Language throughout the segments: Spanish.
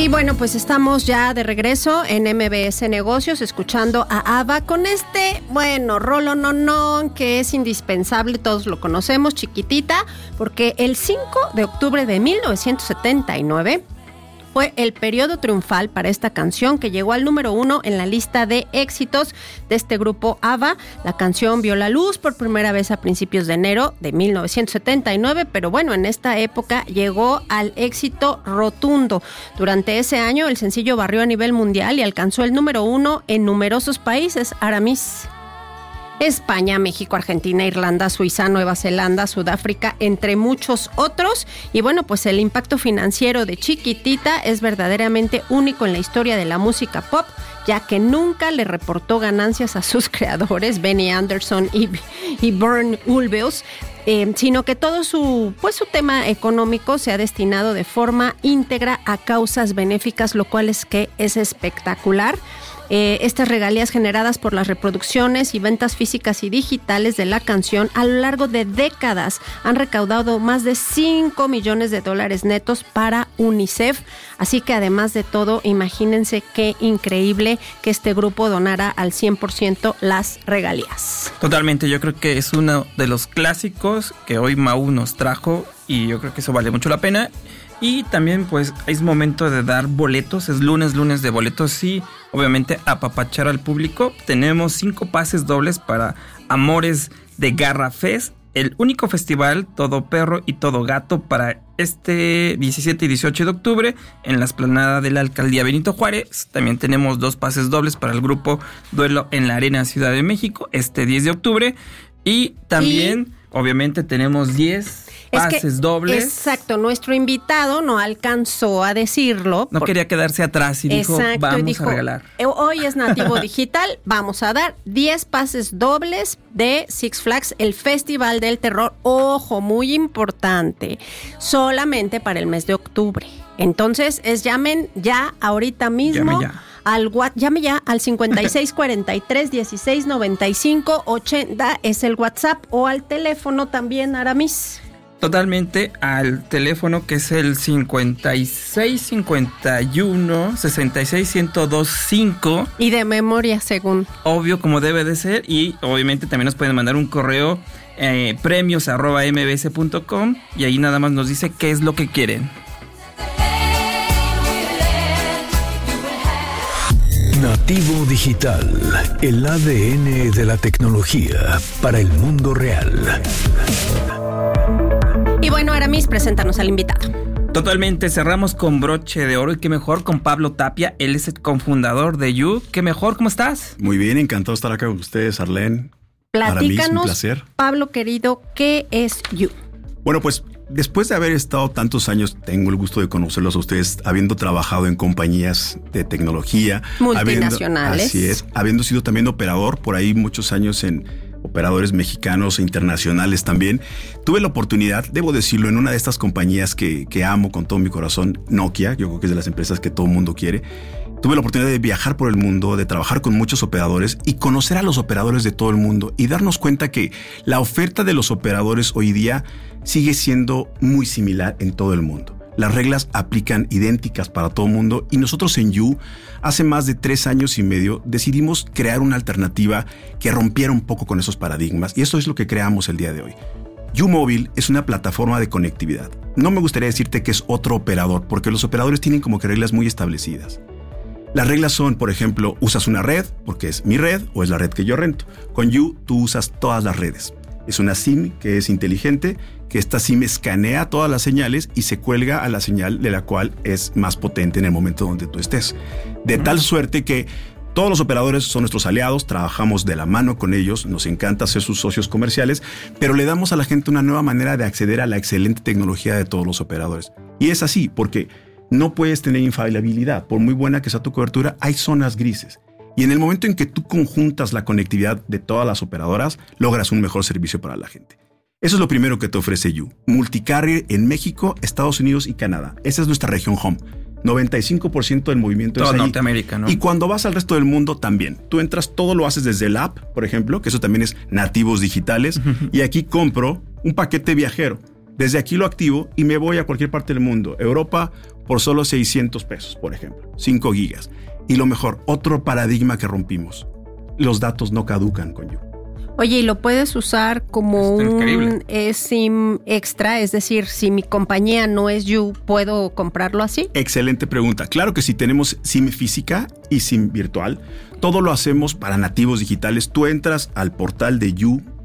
Y bueno, pues estamos ya de regreso en MBS Negocios, escuchando a ABBA con rolo no, que es indispensable, todos lo conocemos, Chiquitita, porque el 5 de octubre de 1979 fue el periodo triunfal para esta canción, que llegó al número 1 en la lista de éxitos de este grupo ABBA. La canción vio la luz por primera vez a principios de enero de 1979, pero bueno, en esta época llegó al éxito rotundo. Durante ese año el sencillo barrió a nivel mundial y alcanzó el número 1 en numerosos países. Aramis. España, México, Argentina, Irlanda, Suiza, Nueva Zelanda, Sudáfrica, entre muchos otros. Y bueno, pues el impacto financiero de Chiquitita es verdaderamente único en la historia de la música pop, ya que nunca le reportó ganancias a sus creadores, Benny Anderson y Björn Ulvaeus, sino que todo su tema económico se ha destinado de forma íntegra a causas benéficas, lo cual es espectacular. Estas regalías generadas por las reproducciones y ventas físicas y digitales de la canción a lo largo de décadas han recaudado más de $5 millones netos para UNICEF. Así que además de todo, imagínense qué increíble que este grupo donara al 100% las regalías. Totalmente, yo creo que es uno de los clásicos que hoy Mau nos trajo y yo creo que eso vale mucho la pena. Y también pues es momento de dar boletos, es lunes de boletos y obviamente apapachar al público. Tenemos 5 pases dobles para Amores de Garra Fest, el único festival todo perro y todo gato para este 17 y 18 de octubre en la explanada de la Alcaldía Benito Juárez. También tenemos 2 pases dobles para el grupo Duelo en la Arena Ciudad de México este 10 de octubre y también obviamente tenemos 10 pases dobles. Exacto, nuestro invitado no alcanzó a decirlo. No quería quedarse atrás y dijo, vamos a regalar. Hoy es Nativo Digital, vamos a dar 10 pases dobles de Six Flags, el Festival del Terror. Ojo, muy importante, solamente para el mes de octubre. Entonces, llamen ya ahorita mismo. Llame ya al 5643-1695-80 es el WhatsApp, o al teléfono también, Aramis. Totalmente, al teléfono que es el 5651-661025. Y de memoria, según. Obvio, como debe de ser. Y obviamente también nos pueden mandar un correo premios@mbs.com y ahí nada más nos dice qué es lo que quieren. Nativo Digital, el ADN de la tecnología para el mundo real. Y bueno, Aramis, preséntanos al invitado. Totalmente, cerramos con broche de oro y qué mejor con Pablo Tapia, él es el cofundador de You. Qué mejor, ¿cómo estás? Muy bien, encantado de estar acá con ustedes, Arlene. Platícanos, Aramis, un placer. Pablo querido, ¿qué es You? Bueno, pues después de haber estado tantos años, tengo el gusto de conocerlos a ustedes, habiendo trabajado en compañías de tecnología. Multinacionales. Así es, habiendo sido también operador por ahí muchos años en operadores mexicanos e internacionales también. Tuve la oportunidad, debo decirlo, en una de estas compañías que amo con todo mi corazón, Nokia, yo creo que es de las empresas que todo el mundo quiere. Tuve la oportunidad de viajar por el mundo, de trabajar con muchos operadores y conocer a los operadores de todo el mundo y darnos cuenta que la oferta de los operadores hoy día sigue siendo muy similar en todo el mundo. Las reglas aplican idénticas para todo el mundo y nosotros en You, hace más de 3 años y medio, decidimos crear una alternativa que rompiera un poco con esos paradigmas y eso es lo que creamos el día de hoy. You Móvil es una plataforma de conectividad. No me gustaría decirte que es otro operador porque los operadores tienen como que reglas muy establecidas. Las reglas son, por ejemplo, usas una red porque es mi red o es la red que yo rento. Con You tú usas todas las redes. Es una SIM que es inteligente, que esta SIM escanea todas las señales y se cuelga a la señal de la cual es más potente en el momento donde tú estés. De tal suerte que todos los operadores son nuestros aliados, trabajamos de la mano con ellos, nos encanta ser sus socios comerciales, pero le damos a la gente una nueva manera de acceder a la excelente tecnología de todos los operadores. Y es así, porque no puedes tener infalibilidad. Por muy buena que sea tu cobertura, hay zonas grises. Y en el momento en que tú conjuntas la conectividad de todas las operadoras, logras un mejor servicio para la gente. Eso es lo primero que te ofrece You. Multicarrier en México, Estados Unidos y Canadá. Esa es nuestra región home. 95% del movimiento todo es ahí. Norteamérica, ¿no? Y cuando vas al resto del mundo también. Tú entras, todo lo haces desde el app, por ejemplo, que eso también es nativos digitales. Y aquí compro un paquete viajero. Desde aquí lo activo y me voy a cualquier parte del mundo. Europa por solo $600, por ejemplo. 5 gigas. Y lo mejor, otro paradigma que rompimos. Los datos no caducan con You. Oye, ¿y lo puedes usar como un SIM extra? Es decir, si mi compañía no es You, ¿puedo comprarlo así? Excelente pregunta. Claro que sí, tenemos SIM física y SIM virtual. Todo lo hacemos para nativos digitales. Tú entras al portal de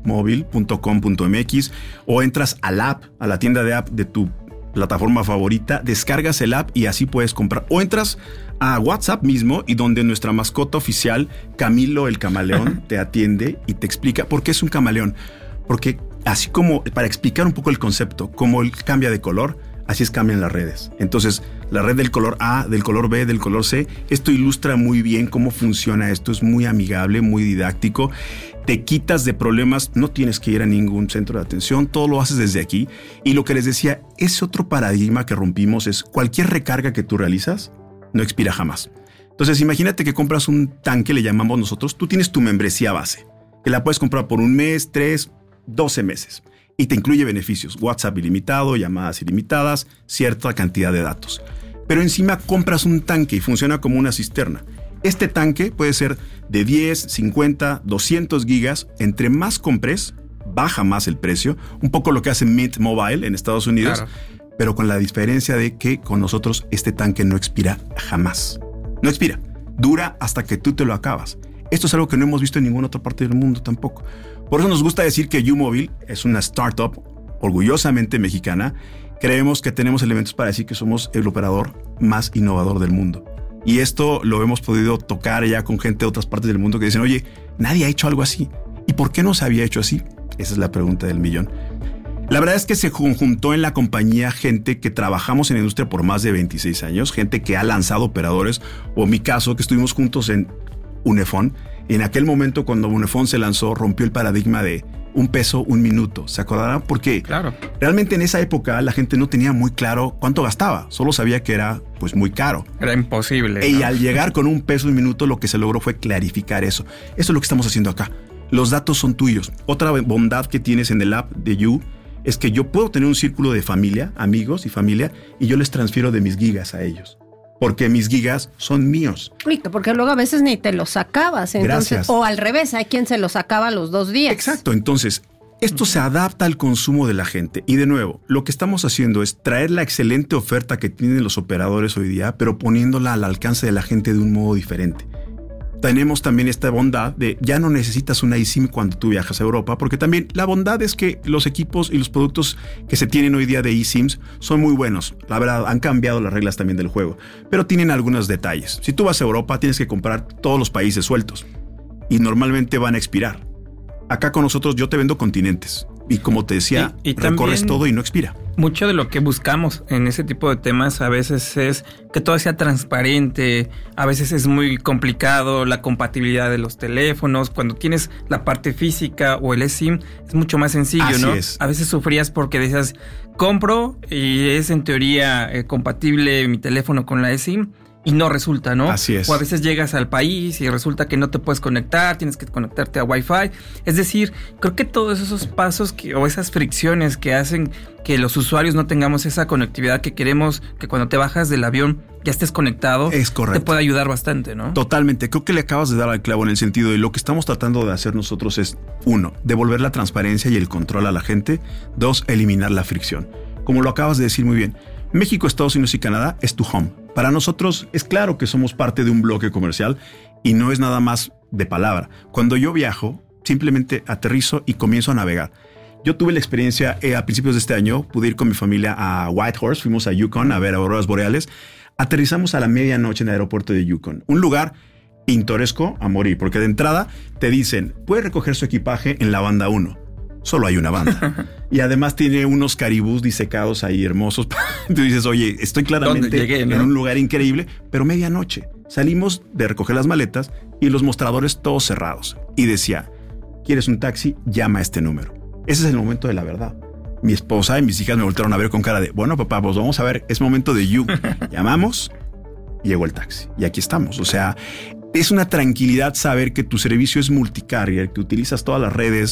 youmobile.com.mx o entras al app, a la tienda de app de tu plataforma favorita, descargas el app y así puedes comprar. O entras a WhatsApp mismo y donde nuestra mascota oficial, Camilo el camaleón, te atiende y te explica por qué es un camaleón. Porque así como, para explicar un poco el concepto, como él cambia de color, así es cambian las redes. Entonces, la red del color A, del color B, del color C, esto ilustra muy bien cómo funciona esto. Es muy amigable, muy didáctico. Te quitas de problemas, no tienes que ir a ningún centro de atención, todo lo haces desde aquí. Y lo que les decía, ese otro paradigma que rompimos es cualquier recarga que tú realizas, no expira jamás. Entonces, imagínate que compras un tanque, le llamamos nosotros, tú tienes tu membresía base, que la puedes comprar por 1 mes, 3, 12 meses. Y te incluye beneficios, WhatsApp ilimitado, llamadas ilimitadas, cierta cantidad de datos. Pero encima compras un tanque y funciona como una cisterna. Este tanque puede ser de 10, 50, 200 gigas. Entre más compres, baja más el precio. Un poco lo que hace Mint Mobile en Estados Unidos. Claro. Pero con la diferencia de que con nosotros este tanque no expira jamás. No expira. Dura hasta que tú te lo acabas. Esto es algo que no hemos visto en ninguna otra parte del mundo tampoco. Por eso nos gusta decir que YouMobile es una startup orgullosamente mexicana. Creemos que tenemos elementos para decir que somos el operador más innovador del mundo. Y esto lo hemos podido tocar ya con gente de otras partes del mundo que dicen, oye, nadie ha hecho algo así. ¿Y por qué no se había hecho así? Esa es la pregunta del millón. La verdad es que se conjuntó en la compañía gente que trabajamos en la industria por más de 26 años, gente que ha lanzado operadores, o en mi caso, que estuvimos juntos en Unifón. Y en aquel momento, cuando Unifón se lanzó, rompió el paradigma de $1, 1 minuto. ¿Se acordarán? Porque claro, realmente en esa época la gente no tenía muy claro cuánto gastaba. Solo sabía que era pues muy caro. Era imposible. Y al llegar con $1, 1 minuto, lo que se logró fue clarificar eso. Eso es lo que estamos haciendo acá. Los datos son tuyos. Otra bondad que tienes en el app de You es que yo puedo tener un círculo de familia, amigos y familia, y yo les transfiero de mis gigas a ellos. Porque mis gigas son míos. Porque luego a veces ni te los acabas. Entonces, gracias. O al revés, hay quien se los acaba los 2 días. Exacto. Entonces, esto se adapta al consumo de la gente. Y de nuevo, lo que estamos haciendo es traer la excelente oferta que tienen los operadores hoy día, pero poniéndola al alcance de la gente de un modo diferente. Tenemos también esta bondad de ya no necesitas una eSIM cuando tú viajas a Europa, porque también la bondad es que los equipos y los productos que se tienen hoy día de eSIMs son muy buenos. La verdad, han cambiado las reglas también del juego, pero tienen algunos detalles. Si tú vas a Europa, tienes que comprar todos los países sueltos y normalmente van a expirar. Acá con nosotros yo te vendo continentes y como te decía, y recorres todo y no expira. Mucho de lo que buscamos en ese tipo de temas a veces es que todo sea transparente, a veces es muy complicado la compatibilidad de los teléfonos. Cuando tienes la parte física o el eSIM es mucho más sencillo, así ¿no? Es. A veces sufrías porque decías, compro y es en teoría compatible mi teléfono con la eSIM. Y no resulta, ¿no? Así es. O a veces llegas al país y resulta que no te puedes conectar, tienes que conectarte a Wi-Fi. Es decir, creo que todos esos pasos o esas fricciones que hacen que los usuarios no tengamos esa conectividad que queremos, que cuando te bajas del avión ya estés conectado, es correcto, te puede ayudar bastante, ¿no? Totalmente. Creo que le acabas de dar al clavo en el sentido de lo que estamos tratando de hacer nosotros es, 1, devolver la transparencia y el control a la gente. 2, eliminar la fricción. Como lo acabas de decir muy bien, México, Estados Unidos y Canadá es tu home. Para nosotros es claro que somos parte de un bloque comercial y no es nada más de palabra. Cuando yo viajo, simplemente aterrizo y comienzo a navegar. Yo tuve la experiencia a principios de este año, pude ir con mi familia a Whitehorse, fuimos a Yukon a ver auroras boreales. Aterrizamos a la medianoche en el aeropuerto de Yukon, un lugar pintoresco a morir, porque de entrada te dicen, puede recoger su equipaje en la banda 1. Solo hay una banda. Y además tiene unos caribús disecados ahí hermosos. Tú dices, oye, estoy claramente en un lugar increíble, pero medianoche. Salimos de recoger las maletas y los mostradores todos cerrados. Y decía, ¿quieres un taxi? Llama a este número. Ese es el momento de la verdad. Mi esposa y mis hijas me voltearon a ver con cara de, bueno, papá, pues vamos a ver, es momento de You. Llamamos, llegó el taxi y aquí estamos. O sea, es una tranquilidad saber que tu servicio es multicarrier, que utilizas todas las redes,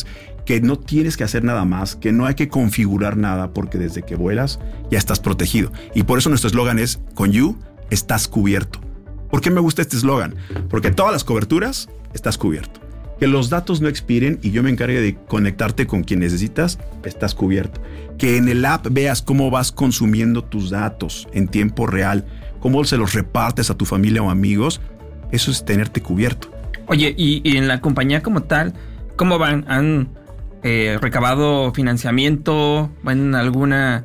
que no tienes que hacer nada más, que no hay que configurar nada, porque desde que vuelas ya estás protegido. Y por eso nuestro eslogan es, con You estás cubierto. ¿Por qué me gusta este eslogan? Porque todas las coberturas estás cubierto. Que los datos no expiren y yo me encargue de conectarte con quien necesitas, estás cubierto. Que en el app veas cómo vas consumiendo tus datos en tiempo real, cómo se los repartes a tu familia o amigos, eso es tenerte cubierto. Oye, y en la compañía como tal, ¿cómo van? ¿Han recabado financiamiento? ¿Van en alguna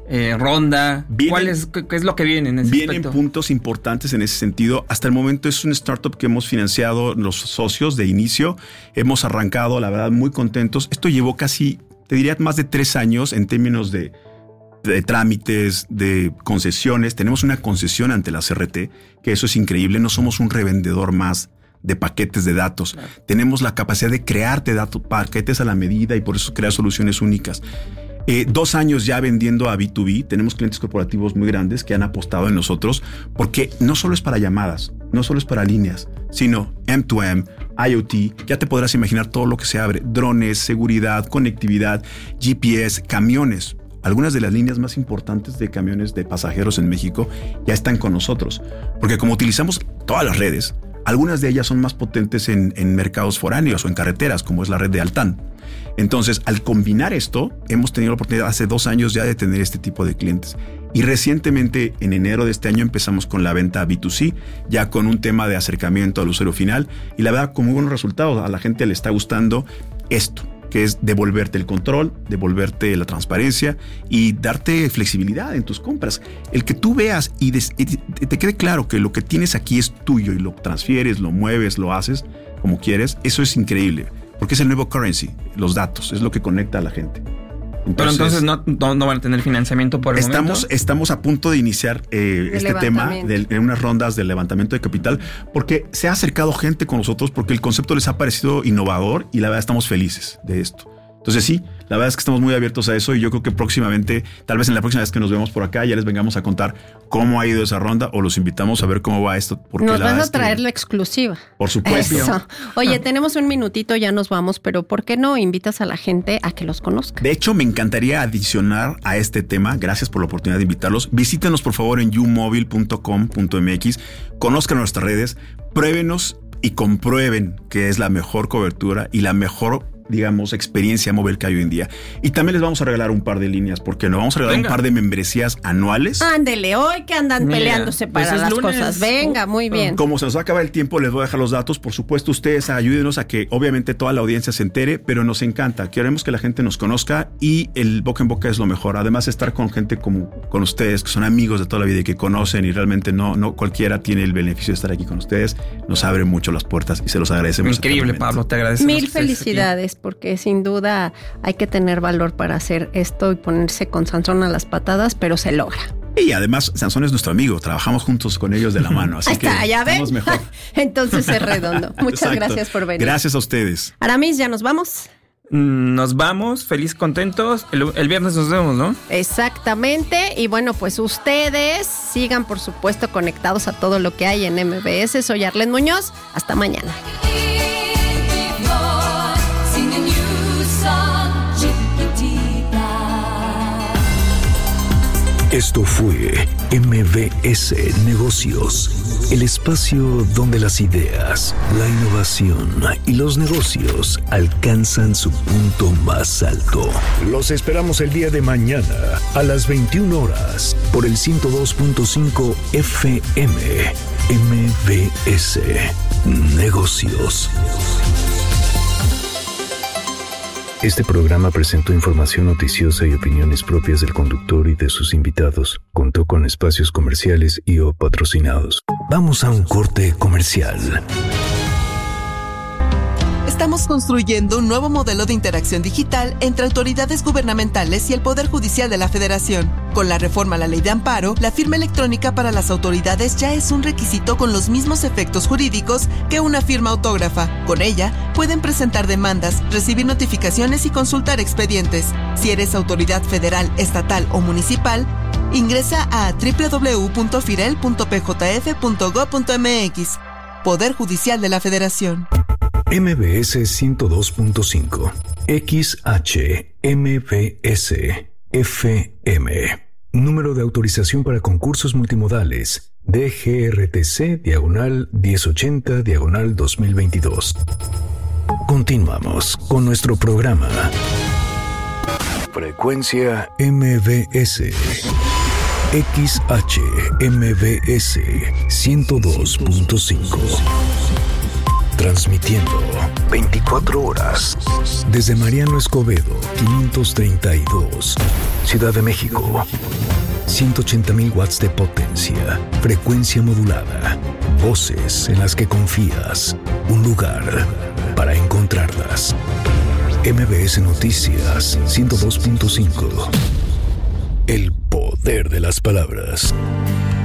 ronda? ¿Qué es lo que viene en ese aspecto? Vienen puntos importantes en ese sentido. Hasta el momento es un startup que hemos financiado los socios de inicio. Hemos arrancado, la verdad, muy contentos. Esto llevó casi, te diría, más de 3 años en términos de trámites, de concesiones. Tenemos una concesión ante la CRT, que eso es increíble. No somos un revendedor más de paquetes de datos. Claro. Tenemos la capacidad de crearte datos, paquetes a la medida, y por eso crear soluciones únicas. 2 años ya vendiendo a B2B. Tenemos clientes corporativos muy grandes que han apostado en nosotros, porque no solo es para llamadas, no solo es para líneas, sino M2M, IoT. Ya te podrás imaginar todo lo que se abre: drones, seguridad, conectividad, GPS, camiones. Algunas de las líneas más importantes de camiones de pasajeros en México ya están con nosotros, porque como utilizamos todas las redes, algunas de ellas son más potentes en mercados foráneos o en carreteras, como es la red de Altán. Entonces, al combinar esto, hemos tenido la oportunidad hace 2 años ya de tener este tipo de clientes. Y recientemente, en enero de este año, empezamos con la venta B2C, ya con un tema de acercamiento al usuario final. Y la verdad, con muy buenos resultados. A la gente le está gustando esto, que es devolverte el control, devolverte la transparencia y darte flexibilidad en tus compras. El que tú veas y te quede claro que lo que tienes aquí es tuyo y lo transfieres, lo mueves, lo haces como quieres, eso es increíble, porque es el nuevo currency, los datos, es lo que conecta a la gente. Pero entonces no van a tener financiamiento por el momento. Estamos a punto de iniciar este tema en unas rondas de levantamiento de capital, porque se ha acercado gente con nosotros, porque el concepto les ha parecido innovador y la verdad estamos felices de esto. Entonces sí, la verdad es que estamos muy abiertos a eso, y yo creo que próximamente, tal vez en la próxima vez que nos vemos por acá, ya les vengamos a contar cómo ha ido esa ronda, o los invitamos a ver cómo va esto. Porque nos van a traer la exclusiva. Por supuesto. Eso. Oye, tenemos un minutito, ya nos vamos, pero ¿por qué no invitas a la gente a que los conozca? De hecho, me encantaría adicionar a este tema. Gracias por la oportunidad de invitarlos. Visítenos por favor en youmobile.com.mx, conozcan nuestras redes, pruébenos y comprueben que es la mejor cobertura y la mejor, digamos, experiencia móvil que hay hoy en día. Y también les vamos a regalar un par de líneas, porque nos vamos a regalar un par de membresías anuales. Ándele, hoy que andan peleándose para las cosas. Venga, muy bien. Como se nos va a acabar el tiempo, les voy a dejar los datos. Por supuesto, ustedes ayúdenos a que obviamente toda la audiencia se entere, pero nos encanta. Queremos que la gente nos conozca, y el boca en boca es lo mejor. Además, estar con gente como con ustedes, que son amigos de toda la vida y que conocen, y realmente no cualquiera tiene el beneficio de estar aquí con ustedes, nos abre mucho las puertas y se los agradecemos. Increíble, Pablo, te agradecemos. Mil felicidades, porque sin duda hay que tener valor para hacer esto y ponerse con Sansón a las patadas, pero se logra. Y además, Sansón es nuestro amigo, trabajamos juntos con ellos de la mano, así que estamos mejor. Entonces es redondo. Muchas gracias por venir. Gracias a ustedes. Aramis, ¿ya nos vamos? Nos vamos, feliz, contentos. El viernes nos vemos, ¿no? Exactamente. Y bueno, pues ustedes sigan, por supuesto, conectados a todo lo que hay en MBS. Soy Arlette Muñoz. Hasta mañana. Esto fue MBS Negocios, el espacio donde las ideas, la innovación y los negocios alcanzan su punto más alto. Los esperamos el día de mañana a las 21 horas por el 102.5 FM. MBS Negocios. Este programa presentó información noticiosa y opiniones propias del conductor y de sus invitados. Contó con espacios comerciales y o patrocinados. Vamos a un corte comercial. Estamos construyendo un nuevo modelo de interacción digital entre autoridades gubernamentales y el Poder Judicial de la Federación. Con la reforma a la Ley de Amparo, la firma electrónica para las autoridades ya es un requisito con los mismos efectos jurídicos que una firma autógrafa. Con ella, pueden presentar demandas, recibir notificaciones y consultar expedientes. Si eres autoridad federal, estatal o municipal, ingresa a www.firel.pjf.gov.mx. Poder Judicial de la Federación. MBS 102.5 XHMBS FM. Número de autorización para concursos multimodales. DGRTC/1080/2022. Continuamos con nuestro programa. Frecuencia MBS. XHMBS 102.5. Transmitiendo 24 horas desde Mariano Escobedo 532, Ciudad de México. 180,000 watts de potencia, frecuencia modulada, voces en las que confías, un lugar para encontrarlas. MBS Noticias 102.5. El poder de las palabras.